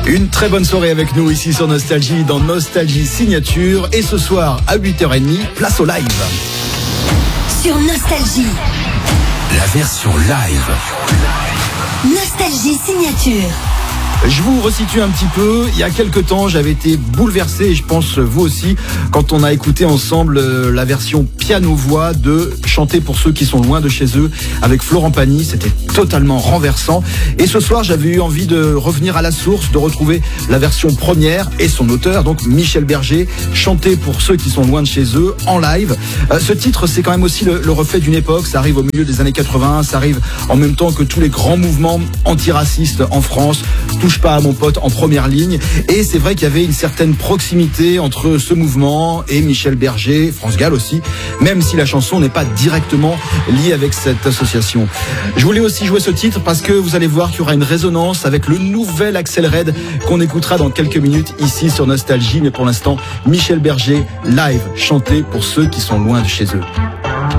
Une très bonne soirée avec nous ici sur Nostalgie, dans Nostalgie Signature. Et ce soir, à 8h30, place au live. Sur Nostalgie. La version live. Nostalgie Signature. Je vous resitue un petit peu. Il y a quelques temps, j'avais été bouleversé, et je pense vous aussi, quand on a écouté ensemble la version piano-voix de Chanter pour ceux qui sont loin de chez eux avec Florent Pagny. C'était totalement renversant. Et ce soir, j'avais eu envie de revenir à la source, de retrouver la version première et son auteur, donc Michel Berger, Chanter pour ceux qui sont loin de chez eux, en live. Ce titre, c'est quand même aussi le reflet d'une époque. Ça arrive au milieu des années 80, ça arrive en même temps que tous les grands mouvements antiracistes en France. Touche pas à mon pote en première ligne. Et c'est vrai qu'il y avait une certaine proximité entre ce mouvement et Michel Berger, France Gall aussi, même si la chanson n'est pas directement liée avec cette association. Je voulais aussi jouer ce titre parce que vous allez voir qu'il y aura une résonance avec le nouvel Axel Red qu'on écoutera dans quelques minutes ici sur Nostalgie. Mais pour l'instant, Michel Berger, live, chanté pour ceux qui sont loin de chez eux.